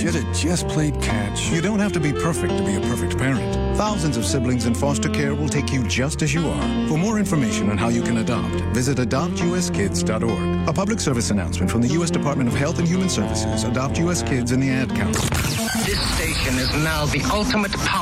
Should have just played catch. You don't have to be perfect to be a perfect parent. Thousands of siblings in foster care will take you just as you are. For more information on how you can adopt, visit adoptuskids.org. A public service announcement from the U.S. Department of Health and Human Services. Adopt U.S. Kids in the ad count. This station is now the ultimate power.